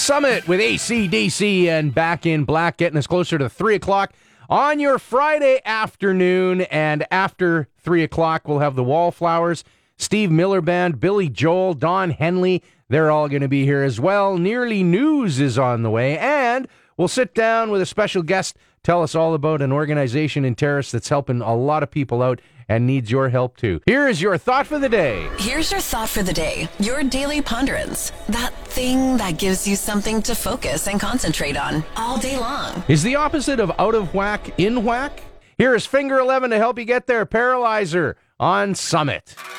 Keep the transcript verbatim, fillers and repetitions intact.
Summit with A C D C and Back in Black, getting us closer to three o'clock on your Friday afternoon. And after three o'clock, we'll have the Wallflowers, Steve Miller Band, Billy Joel, Don Henley. They're all going to be here as well. Nearly News is on the way. And we'll sit down with a special guest, tell us all about an organization in Terrace that's helping a lot of people out and needs your help too. Here is your thought for the day. Here's your thought for the day. Your daily ponderance. That thing that gives you something to focus and concentrate on all day long. Is the opposite of out of whack in whack? Here is Finger eleven to help you get there. Paralyzer on Summit.